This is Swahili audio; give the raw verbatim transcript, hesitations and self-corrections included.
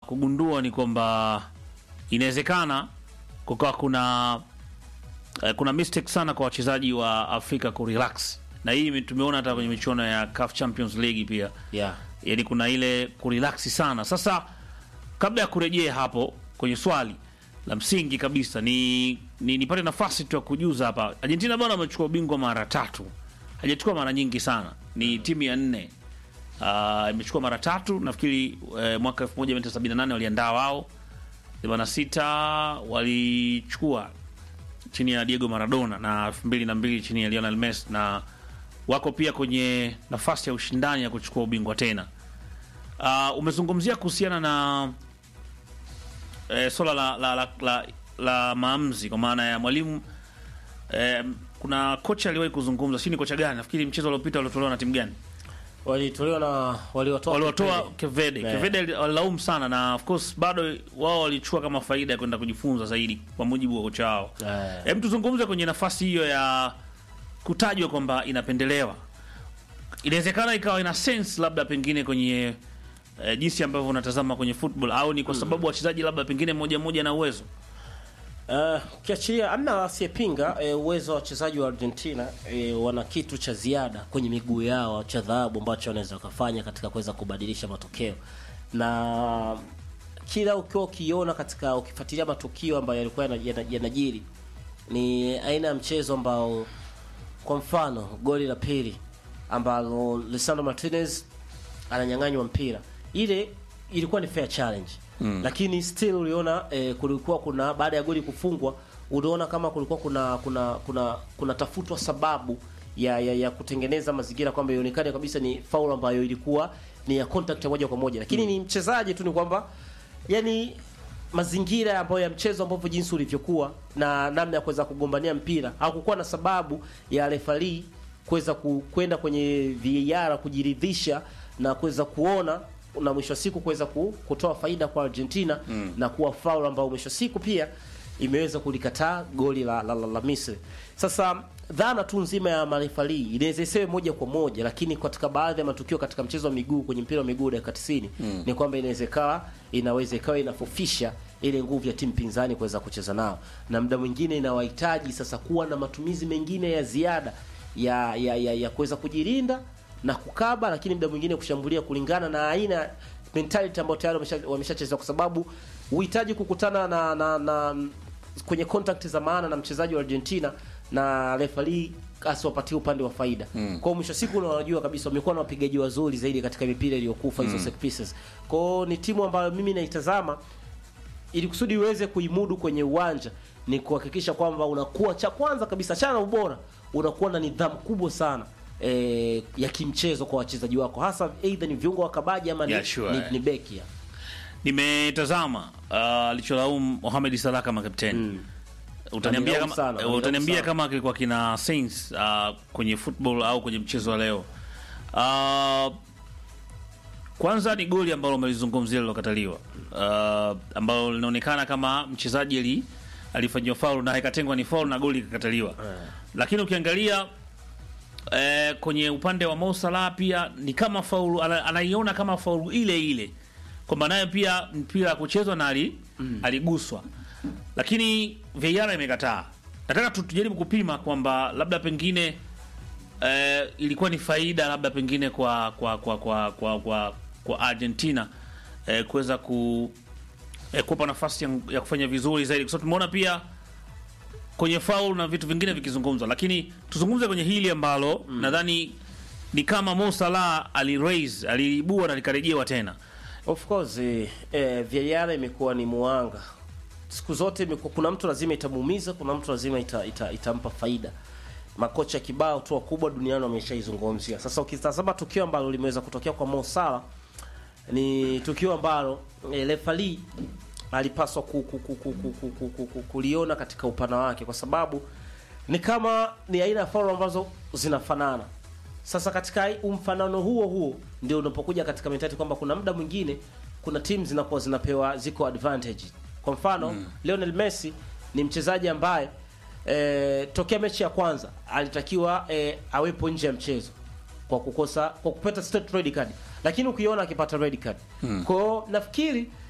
kugundua ni kwamba inawezekana kukawa kuna eh, kuna mistake sana kwa wachezaji wa Afrika ku relax, na hii tumeona hata kwenye michuano ya C A F Champions League pia, Yeah. yaani kuna ile ku relax sana. Sasa kabla ya kurejea hapo kwenye swali la msingi kabisa, ni, ni nipate nafasi tu ya kujuza hapa. Argentina bwana amechukua ubingwa mara tatu, hajachukua mara nyingi sana, ni timu ya nne. Uh, imechukua mara tatu nafikiri. Uh, mwaka elfu moja mia tisa sabini na nane waliandaa wao, themanini na sita walichukua chini ya Diego Maradona, na elfu mbili na mbili chini ya Lionel Messi, na wako pia kwenye nafasi ya ushindani ya kuchukua ubingwa tena. Uh, umezungumzia kuhusiana na eh, swala la, la, la, la, la maamuzi kwa maana ya mwalimu. Eh, kuna kocha aliwahi kuzungumza, si ni kocha gani? Nafikiri mchezo uliopita waliotolewa na timu gani? Walitolewa na waliwatoa Waliwatoa Kevede. Yeah. Kevede walilaumu sana, na of course bado wao walichukua kama faida ya kwenda kujifunza zaidi kwa mujibu wa kocha wao. Yeah. Hem, tuzungumze kwenye nafasi hiyo ya kutajwa kwamba inapendelewa. Inawezekana ikawa ina sense labda pengine kwenye eh, jinsi ambavyo unatazama kwenye football, au ni kwa sababu wachezaji labda pengine moja moja na uwezo. Uh, kiachilia amna asiyepinga e, uwezo wa wachezaji wa Argentina e, wana kitu cha ziada kwenye miguu yao cha dhahabu ambacho wanaweza kufanya katika kuweza kubadilisha matokeo, na kila ukiwa ukiona katika ukifuatilia matukio ambayo yalikuwa yanajiri, ni aina ya mchezo ambao, kwa mfano goli la pili ambalo Lisandro Martinez ananyang'anywa mpira, ile ilikuwa ni fair challenge. Mm. Lakini still uliona eh, kulikuwa kuna baada ya goli kufungwa, uliona kama kulikuwa kuna kuna kuna kuna tafutwa sababu ya, ya ya kutengeneza mazingira kwamba ionekane kabisa ni foul ambayo ilikuwa ni ya contact ya moja kwa moja. Lakini mm. ni mchezaji tu, ni kwamba yani mazingira ambayo ya mchezo ambavyo jinsi ulivyokuwa na namna ya kuweza kugombania mpira, hakukuwa na sababu ya referee kuweza kwenda kwenye V A R kujiridhisha na kuweza kuona na mwisho siku kuweza kutoa faida kwa Argentina mm. na kuwa foul ambao mwisho siku pia imeweza kulikataa goli la, la, la, la Misri. Sasa dhana tu nzima ya marefali inaweza isiwe moja kwa moja, lakini katika baadhi ya matukio katika mchezo wa miguu, kwenye mpira wa miguu dakika tisini mm. ni kwamba inaweza ikawa inaweza ikawa inafofisha ile nguvu ya timu pinzani kuweza kucheza nao, na muda mwingine inawahitaji sasa kuwa na matumizi mengine ya ziada ya ya ya, ya kuweza kujilinda na kukaba, lakini muda mwingine kushambulia kulingana na aina mentality ambayo tayari wameshacheza, kwa sababu uhitaji kukutana na, na, na kwenye contact za maana na mchezaji wa Argentina na referee asiwapatie upande wa faida. Mm. Kwa mwisho siku unajua kabisa wamekuwa na wapigaji wazuri zaidi katika mipira iliyokufa hizo mm. set pieces. Kwa ni timu ambayo mimi naitazama ili kusudi uweze kuimudu kwenye uwanja ni kuhakikisha kwamba unakuwa cha kwanza kabisa chana ubora, unakuwa na nidhamu kubwa sana E, ya kimchezo kwa wachezaji wako, hasa either ni viungo wa kabaji ama yeah, ni, sure, ni, yeah. ni beki. Nimetazama alicholaumu uh, Mohamed Salah kama captain. Mm. Utaniambia kama sana, utaniambia kama kilikuwa kina sense uh, kwenye football au kwenye mchezo wa leo. Uh, kwanza ni goli ambalo umelizungumzia lilokataliwa, uh, ambalo linaonekana kama mchezaji ali alifanywa foul na ikatengwa ni foul na goli ikakataliwa. Yeah. Lakini ukiangalia Eh, kwenye upande wa Mo Salah pia ni kama faulu, anaiona kama faulu ile ile, kwamba naye pia mpira kuchezwa na ali, mm. aliguswa, lakini V A R imekataa. Nataka tujaribu kupima kwamba labda pengine eh, ilikuwa ni faida labda pengine kwa kwa kwa kwa kwa, kwa, kwa Argentina eh, kuweza ku eh, kupa nafasi ya, ya kufanya vizuri zaidi, kwa sababu tumeona pia kwenye foul na vitu vingine vikizungumzwa, lakini tuzungumze kwenye hili ambalo mm. nadhani ni kama Mo Salah ali raise aliibua na likarejewa tena. Of course eh, eh, V A R imekuwa ni muanga siku zote, imekuwa kuna mtu lazima itamuumiza, kuna mtu lazima ita, ita, itampa faida. Makocha kibao tu wakubwa duniani wameshaizungumzia. Sasa ukitazama tukio ambalo limeweza kutokea kwa Mo Salah, ni tukio ambalo eh, referee alipaswa ku, ku, ku, ku, ku, ku, ku, ku, ku, kuliona katika upana wake, kwa sababu ni kama ni aina ya foul ambazo zinafanana. Sasa katika umfanano huo huo ndio unapokuja katika mentality kwamba kuna muda mwingine kuna timu zinakuwa zinapewa ziko advantage. Kwa mfano mm. Lionel Messi ni mchezaji ambaye e, tokea mechi ya kwanza alitakiwa e, awepo nje ya mchezo kwa kukosa kwa kupata straight red card, lakini ukiona akipata red card. Mm. Kwa nafikiri